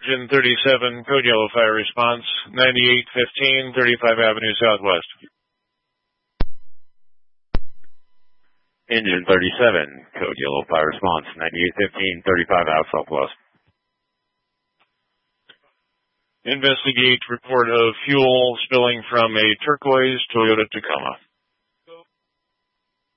Engine 37, code yellow, fire response, 9815, 35 Avenue Southwest. Engine 37, code yellow, fire response, 9815, 35 Ave Southwest. Investigate report of fuel spilling from a turquoise Toyota Tacoma.